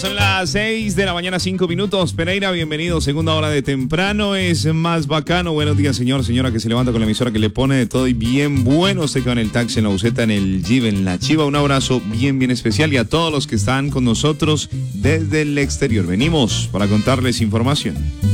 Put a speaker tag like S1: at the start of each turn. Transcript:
S1: Son las 6 de la mañana, 5 minutos. Pereira, bienvenido. Segunda hora de temprano es más bacano. Buenos días, señor, señora que se levanta con la emisora que le pone de todo y bien bueno. Usted que va en el taxi, en la buseta, en el jeep, en la chiva. Un abrazo bien especial y a todos los que están con nosotros desde el exterior. Venimos para contarles información.